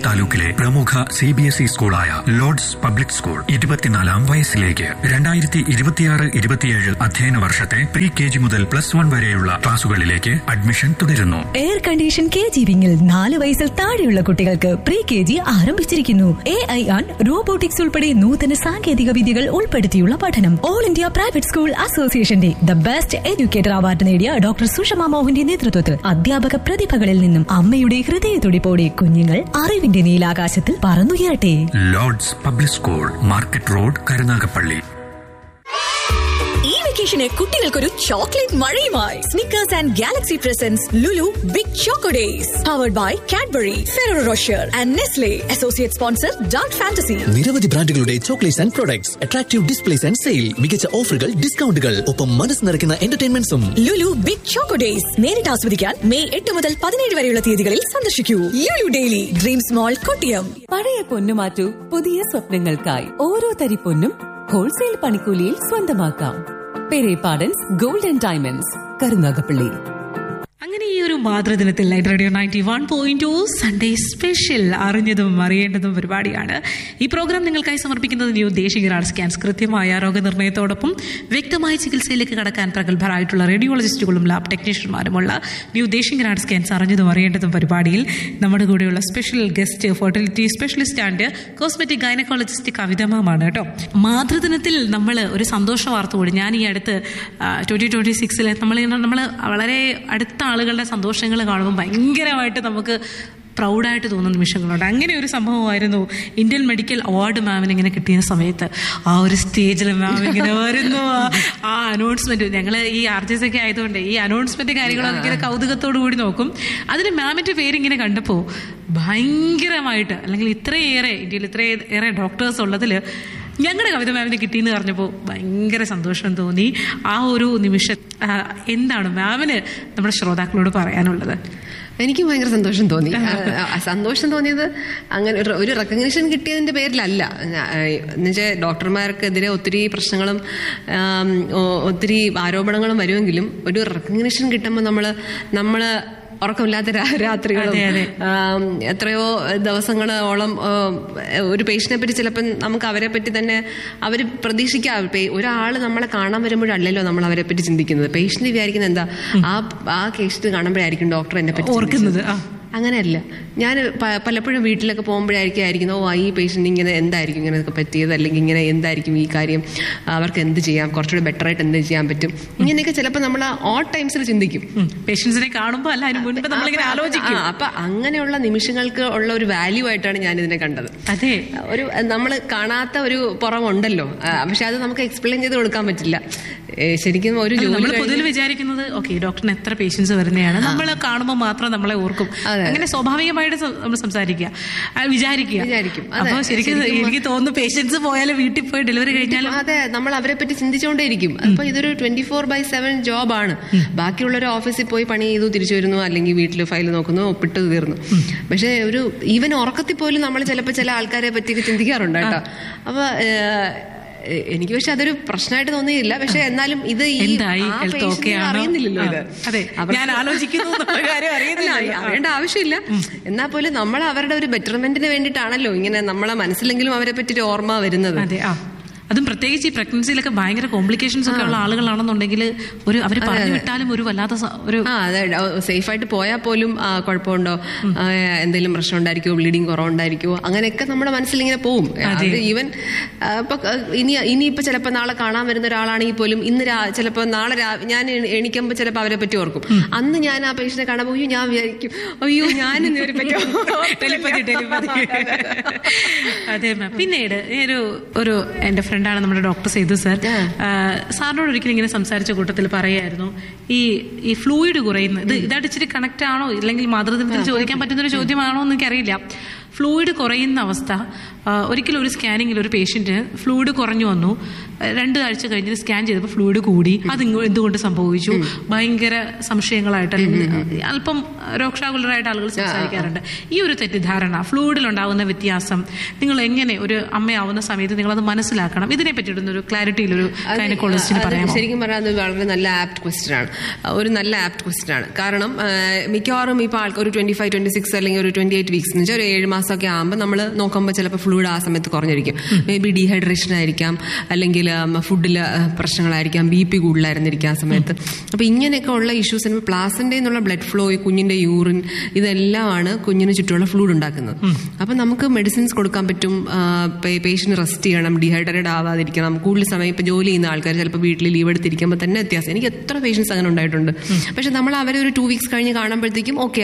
താലൂക്കിലെ പ്രമുഖ CBSE സ്കൂളായ Lord's public school 24ാം വയസ്സിലേക്ക് 2026-27 അധ്യയന വർഷത്തെ പ്രീ KG മുതൽ +1 വരെയുള്ള ക്ലാസുകളിലേക്ക് അഡ്മിഷൻ തുടരുന്നു. എയർ കണ്ടീഷൻ KG വിങ്ങിൽ 4 വയസ്സിൽ താഴെയുള്ള കുട്ടികൾക്ക് പ്രീ KG ആരംഭിച്ചിരിക്കുന്നു. AI ആൻഡ് റോബോട്ടിക്സ് ഉൾപ്പെടെ നൂതന സാങ്കേതിക വിദ്യകൾ ഉൾപ്പെടുത്തിയുള്ള പഠനം. ഓൾ ഇന്ത്യ പ്രൈവറ്റ് സ്കൂൾ അസോസിയേഷന്റെ ദ ബെസ്റ്റ് എഡ്യൂക്കേറ്റർ അവാർഡ് നേടിയ ഡോക്ടർ സുഷമ മോഹന്റെ നേതൃത്വത്തിൽ അധ്യാപക പ്രതിഭകളിൽ നിന്നും അമ്മയുടെ ഹൃദയത്തുടിപ്പോടെ കുഞ്ഞുങ്ങൾ അറിവിന്റെ നീലാകാശത്തിൽ പറന്നുയരട്ടെ. Lord's public school, market road, Karunagappally. ഈ വെക്കേഷന് കുട്ടികൾക്കൊരു chocolate മഴയുമായി Snickers and Galaxy presence Lulu big choco days. Powered by Cadbury, ഫെററോ Rocher and Nestle. Associate sponsor dark fantasy. നിരവധി ബ്രാൻഡുകളുടെ chocolates and products, attractive displace and sale, മികച്ച ഓഫറുകൾ, ഡിസ്കൗണ്ടുകൾ, ഒപ്പം മനസ്സ് നിറയ്ക്കുന്ന എന്റർടൈൻമെന്റ്സും. ലുലു ബിഗ് ചോക്കോ ഡേയ്സ് നേരിട്ട് ആസ്വദിക്കാൻ മെയ് 8 മുതൽ 17 വരെയുള്ള തീയതികളിൽ സന്ദർശിക്കൂ. ലുലു ഡെയിലി, ഡ്രീംസ് മോൾ, കൊട്ടിയം. പഴയ പൊന്നു മാറ്റൂ പുതിയ സ്വപ്നങ്ങൾക്കായി. ഓരോ തരി പൊന്നും ഹോൾസെയിൽ പണിക്കൂലിയിൽ സ്വന്തമാക്കാം. Perepadans gold and diamonds, Karunagappally. അങ്ങനെ ഈ ഒരു മാതൃദിനത്തിൽ ലൈറ്റ് റേഡിയോ 91.2 സൺഡേ സ്പെഷ്യൽ അറിഞ്ഞതും അറിയേണ്ടതും പരിപാടിയാണ്. ഈ പ്രോഗ്രാം നിങ്ങൾക്കായി സമർപ്പിക്കുന്നത് ന്യൂ ദേശിക് റാഡ് സ്കാൻസ്. കൃത്യമായ രോഗനിർണയത്തോടൊപ്പം വ്യക്തമായ ചികിത്സയിലേക്ക് കടക്കാൻ പ്രഗത്ഭരായിട്ടുള്ള റേഡിയോളജിസ്റ്റുകളും ലാബ് ടെക്നീഷ്യന്മാരുമുള്ള ന്യൂ ദേശിക് റാഡ് സ്കാൻസ് അറിഞ്ഞതും അറിയേണ്ടതും പരിപാടിയിൽ നമ്മുടെ കൂടെയുള്ള special guest fertility specialist and cosmetic gynaecologist കവിത മാമാണ് കേട്ടോ. മാതൃദിനത്തിൽ നമ്മൾ ഒരു സന്തോഷ വാർത്ത കൂടി, ഞാൻ ഈ അടുത്ത് 2026 നമ്മൾ വളരെ അടുത്ത ആളുകളുടെ സന്തോഷങ്ങൾ കാണുമ്പോൾ ഭയങ്കരമായിട്ട് നമുക്ക് പ്രൗഡായിട്ട് തോന്നുന്ന നിമിഷങ്ങളുണ്ട്. അങ്ങനെ ഒരു സംഭവമായിരുന്നു ഇന്ത്യൻ മെഡിക്കൽ അവാർഡ് മാമിന് ഇങ്ങനെ കിട്ടിയ സമയത്ത്. ആ ഒരു സ്റ്റേജിൽ മാം ഇങ്ങനെ വരുന്നു, ആ അനൗൺസ്മെന്റ്. ഞങ്ങൾ ഈ RJs ഒക്കെ ആയതുകൊണ്ട് ഈ അനൗൺസ്മെന്റ് കാര്യങ്ങളൊക്കെ ഇങ്ങനെ കൗതുകത്തോടു കൂടി നോക്കും. അതിന് മാമിന്റെ പേരിങ്ങനെ കണ്ടപ്പോൾ ഭയങ്കരമായിട്ട്, അല്ലെങ്കിൽ ഇന്ത്യയിൽ ഇത്രയേറെ ഡോക്ടേഴ്സ് ഉള്ളതിൽ ഞങ്ങളുടെ കവിത മാമിന് കിട്ടിയെന്ന് പറഞ്ഞപ്പോൾ ഭയങ്കര സന്തോഷം തോന്നി. ആ ഒരു നിമിഷം എന്താണ് മാമിന് നമ്മുടെ ശ്രോതാക്കളോട് പറയാനുള്ളത്? എനിക്ക് ഭയങ്കര സന്തോഷം തോന്നി. സന്തോഷം തോന്നിയത് അങ്ങനെ ഒരു റെക്കഗ്നിഷൻ കിട്ടിയതിന്റെ പേരിലല്ല. എന്നുവെച്ചാൽ ഡോക്ടർമാർക്കെതിരെ ഒത്തിരി പ്രശ്നങ്ങളും ഒത്തിരി ആരോപണങ്ങളും വരുമെങ്കിലും ഒരു റെക്കഗ്നിഷൻ കിട്ടുമ്പോൾ നമ്മള് ഉറക്കമില്ലാത്ത രാത്രികളും എത്രയോ ദിവസങ്ങളോളം ഒരു പേഷ്യന്റിനെ പറ്റി ചിലപ്പോൾ നമുക്ക് അവരെ പറ്റി തന്നെ അവർ പ്രതീക്ഷിക്കാം. ഒരാള് നമ്മളെ കാണാൻ വരുമ്പോഴല്ലല്ലോ നമ്മൾ അവരെ പറ്റി ചിന്തിക്കുന്നത്. പേഷ്യന്റ് വിചാരിക്കുന്നത് എന്താ, ആ കേസിന് കാണുമ്പോഴായിരിക്കും ഡോക്ടർ എന്നെ പറ്റി ഓർക്കുന്നത്. അങ്ങനെയല്ല. ഞാൻ പലപ്പോഴും വീട്ടിലൊക്കെ പോകുമ്പോഴായിരിക്കും ഈ പേഷ്യന്റ് ഇങ്ങനെ എന്തായിരിക്കും ഇങ്ങനെയൊക്കെ പറ്റിയത്, അല്ലെങ്കിൽ ഇങ്ങനെ എന്തായിരിക്കും ഈ കാര്യം, അവർക്ക് എന്ത് ചെയ്യാം, കുറച്ചുകൂടെ ബെറ്റർ ആയിട്ട് എന്ത് ചെയ്യാൻ പറ്റും, ഇങ്ങനെയൊക്കെ ചിലപ്പോൾ നമ്മൾ ഓഡ് ടൈംസിൽ ചിന്തിക്കും. പേഷ്യൻസിനെ കാണുമ്പോൾ അപ്പൊ അങ്ങനെയുള്ള നിമിഷങ്ങൾക്ക് ഉള്ള ഒരു വാല്യൂ ആയിട്ടാണ് ഞാൻ ഇതിനെ കണ്ടത്. അതെ, ഒരു നമ്മൾ കാണാത്ത ഒരു പുറമുണ്ടല്ലോ, പക്ഷെ അത് നമുക്ക് എക്സ്പ്ലെയിൻ ചെയ്ത് കൊടുക്കാൻ പറ്റില്ല. ശരിക്കും ഒരു ജോലി പൊതുവിൽ വിചാരിക്കുന്നത് ഡോക്ടറിന് എത്ര പേഷ്യൻസ് വരുന്നതാണ്, നമ്മൾ കാണുമ്പോൾ മാത്രം നമ്മളെ ഓർക്കും. അങ്ങനെ സ്വാഭാവികമായിട്ട് നമ്മൾ വിചാരിക്കും. അപ്പൊ ശരിക്കും എനിക്ക് തോന്നുന്നു പേഷ്യൻസ് പോയാലും വീട്ടിൽ പോയി ഡെലിവറി കഴിഞ്ഞാലും അതെ, നമ്മൾ അവരെ പറ്റി ചിന്തിച്ചുകൊണ്ടേയിരിക്കും. അപ്പൊ ഇതൊരു 24/7 ജോബാണ്. ബാക്കിയുള്ളൊരു ഓഫീസിൽ പോയി പണി ചെയ്തു തിരിച്ചു വരുന്നു, അല്ലെങ്കിൽ വീട്ടിൽ ഫയൽ നോക്കുന്നു, ഒപ്പിട്ട് തീർന്നു. പക്ഷെ ഒരു ഈവൻ ഉറക്കത്തിൽ പോലും നമ്മൾ ചിലപ്പോൾ ചില ആൾക്കാരെ പറ്റിയൊക്കെ ചിന്തിക്കാറുണ്ട് കേട്ടോ. അപ്പൊ എനിക്ക് പക്ഷെ അതൊരു പ്രശ്നമായിട്ട് തോന്നിയില്ല. പക്ഷെ എന്നാലും ഇത് അറിയുന്നില്ലല്ലോ, അറിയേണ്ട ആവശ്യമില്ല. എന്നാൽ പോലും നമ്മൾ അവരുടെ ഒരു ബെറ്റർമെന്റിന് വേണ്ടിയിട്ടാണല്ലോ ഇങ്ങനെ നമ്മളെ മനസ്സിലെങ്കിലും അവരെ പറ്റി ഓർമ്മ വരുന്നത്. അതും പ്രത്യേകിച്ച് ഈ പ്രഗ്നൻസിയിലൊക്കെ ഭയങ്കര കോംപ്ലിക്കേഷൻസ് ഒക്കെ ഉള്ള ആളുകളാണെന്നുണ്ടെങ്കിൽ അവർ പറഞ്ഞു വിട്ടാലും ഒരു വല്ലാത്ത ഒരു സേഫായിട്ട് പോയാൽ പോലും കുഴപ്പമുണ്ടോ, എന്തെങ്കിലും പ്രശ്നം ഉണ്ടായിരിക്കുമോ, ബ്ലീഡിങ് കുറവുണ്ടായിരിക്കുമോ, അങ്ങനെയൊക്കെ നമ്മുടെ മനസ്സിലിങ്ങനെ പോവും. ഈവൻ ഇനിയിപ്പോ ചിലപ്പോൾ നാളെ കാണാൻ വരുന്ന ഒരാളാണെങ്കിൽ പോലും ഇന്ന് ചിലപ്പോൾ നാളെ ഞാൻ എണീക്കുമ്പോൾ ചിലപ്പോൾ അവരെ പറ്റി ഓർക്കും. അന്ന് ഞാൻ ആ പേഷ്യനെ കാണാൻ പോയി ഞാൻ വിചാരിക്കും, അയ്യോ ഞാൻ ഇവരെ പറ്റി. അതെ മാം. പിന്നീട് ഒരു എന്റെ ഫ്രണ്ടാണ് നമ്മുടെ ഡോക്ടർ സേതു സാർ. സാറിനോട് ഒരിക്കലും ഇങ്ങനെ സംസാരിച്ച കൂട്ടത്തിൽ പറയായിരുന്നു, ഈ ഫ്ലൂയിഡ് കുറയുന്നത് ഇതായിട്ട് ഇച്ചിരി കണക്ട് ആണോ, ഇല്ലെങ്കിൽ മാതൃദിനത്തിൽ ചോദിക്കാൻ പറ്റുന്നൊരു ചോദ്യമാണോ എന്ന് എനിക്കറിയില്ല. ഫ്ലൂയിഡ് കുറയുന്ന അവസ്ഥ, ഒരിക്കലും ഒരു സ്കാനിങ്ങിൽ ഒരു പേഷ്യന്റ് ഫ്ലൂയിഡ് കുറഞ്ഞു വന്നു, 2 ആഴ്ച കഴിഞ്ഞ് സ്കാൻ ചെയ്തപ്പോൾ ഫ്ലൂയിഡ് കൂടി, അത് എന്തുകൊണ്ട് സംഭവിച്ചു, ഭയങ്കര സംശയങ്ങളായിട്ട് അല്ലെങ്കിൽ അല്പം രോക്ഷാകുലരായിട്ട് ആളുകൾ സംസാരിക്കാറുണ്ട്. ഈ ഒരു തെറ്റിദ്ധാരണ, ഫ്ലൂയിഡിലുണ്ടാവുന്ന വ്യത്യാസം നിങ്ങൾ എങ്ങനെ ഒരു അമ്മയാവുന്ന സമയത്ത് നിങ്ങളത് മനസ്സിലാക്കണം, ഇതിനെ പറ്റിയിട്ടൊന്ന് ഒരു ക്ലാരിറ്റിയിലൊരു ഗൈനക്കോളജിസ്റ്റിന് പറയാമോ? ശരിക്കും പറഞ്ഞാൽ വളരെ നല്ല ആപ്റ്റ് ക്വസ്റ്റ്യൻ ആണ്, ഒരു നല്ല ആപ്റ്റ് ക്വസ്റ്റ്യൻ ആണ്. കാരണം മിക്കവാറും ഇപ്പോൾ ആൾക്ക് ഒരു 25-26 അല്ലെങ്കിൽ ഒരു 28 വീക്സ് എന്ന് വെച്ചാൽ ഒരു 7 മാസമൊക്കെ ആകുമ്പോൾ നമ്മൾ നോക്കുമ്പോൾ ചിലപ്പോൾ ഫ്ലൂയിഡ് ആ സമയത്ത് കുറഞ്ഞിരിക്കും. മേ ബി ഡീഹൈഡ്രേഷൻ ആയിരിക്കാം, അല്ലെങ്കിൽ ഫുഡിൽ പ്രശ്നങ്ങളായിരിക്കാം, BP കൂടുതലായിരുന്നിരിക്കും ആ സമയത്ത്. അപ്പോൾ ഇങ്ങനെയൊക്കെ ഉള്ള ഇഷ്യൂസിന് പ്ലാസന്റയിൽ നിന്നുള്ള ബ്ലഡ് ഫ്ലോ, കുഞ്ഞിന്റെ യൂറിൻ, ഇതെല്ലാമാണ് കുഞ്ഞിന് ചുറ്റുമുള്ള ഫ്ലൂയിഡ് ഉണ്ടാക്കുന്നത്. അപ്പം നമുക്ക് മെഡിസിൻസ് കൊടുക്കാൻ പറ്റും, പേഷ്യന്റ് റെസ്റ്റ് ചെയ്യണം, ഡീഹൈഡ്രേറ്റഡ് ആവാതിരിക്കണം. കൂടുതൽ സമയം ഇപ്പോൾ ജോലി ചെയ്യുന്ന ആൾക്കാർ ചിലപ്പോൾ വീട്ടിൽ ലീവ് എടുത്തിരിക്കുമ്പോൾ തന്നെ വ്യത്യാസം. എനിക്ക് എത്ര പേഷ്യൻസ് അങ്ങനെ ഉണ്ടായിട്ടുണ്ട്. പക്ഷെ നമ്മൾ അവരെ ഒരു 2 വീക്സ് കഴിഞ്ഞ് കാണുമ്പോഴത്തേക്കും ഓക്കെ